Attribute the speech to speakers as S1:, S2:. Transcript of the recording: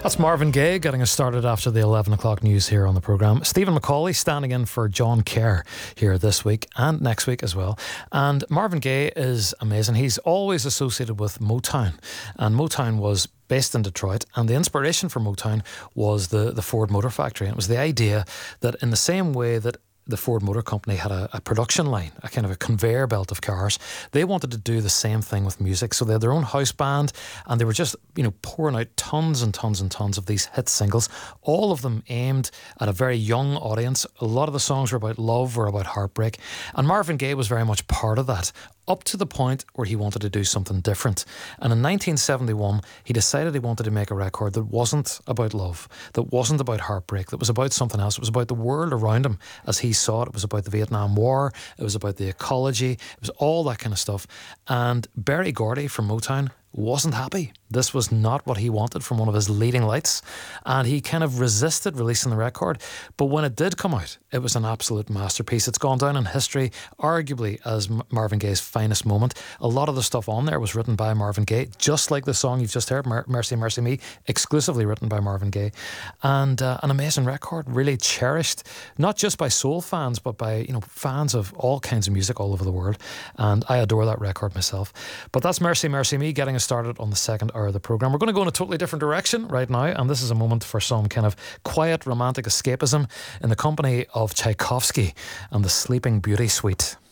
S1: That's Marvin Gaye getting us started after the 11 o'clock news here on the programme. Stephen McCauley standing in for John Kerr here this week and next week as well. And Marvin Gaye is amazing. He's always associated with Motown, and Motown was based in Detroit, and the inspiration for Motown was the Ford Motor Factory. And it was the idea that in the same way that the Ford Motor Company had a production line, a kind of a conveyor belt of cars, they wanted to do the same thing with music. So they had their own house band, and they were just, pouring out tons and tons and tons of these hit singles, all of them aimed at a very young audience. A lot of the songs were about love or about heartbreak, and Marvin Gaye was very much part of that, up to the point where he wanted to do something different. And in 1971, he decided he wanted to make a record that wasn't about love, that wasn't about heartbreak, that was about something else. It was about the world around him as he saw it. It was about the Vietnam War. It was about the ecology. It was all that kind of stuff. And Berry Gordy from Motown wasn't happy. This was not what he wanted from one of his leading lights, and he kind of resisted releasing the record. But when it did come out, it was an absolute masterpiece. It's gone down in history, arguably as Marvin Gaye's finest moment. A lot of the stuff on there was written by Marvin Gaye, just like the song you've just heard, Mercy, Mercy Me, exclusively written by Marvin Gaye. And an amazing record, really cherished, not just by soul fans, but by fans of all kinds of music all over the world. And I adore that record myself. But that's Mercy, Mercy Me getting us started on the second hour of the programme. We're going to go in a totally different direction right now, and this is a moment for some kind of quiet romantic escapism in the company of Tchaikovsky and the Sleeping Beauty Suite.